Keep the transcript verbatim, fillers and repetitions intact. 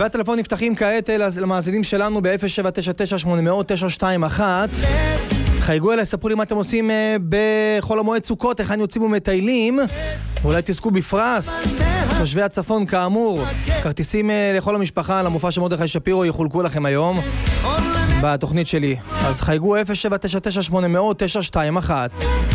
קווי הטלפון נפתחים כעת למאזינים שלנו ב-אפס שבע תשע תשע שמונה אפס אפס תשע שתיים אחת. חייגו אליי, ספרו לי מה אתם עושים בכל המועד סוכות, איך אני יוצאים ומטיילים. אולי תזכו בפרס. תושבי הצפון כאמור, כרטיסים לכל המשפחה למופע של מרדכי שפירו יחולקו לכם היום בתוכנית שלי. אז חייגו אפס שבע תשע תשע שמונה אפס אפס תשע שתיים אחת.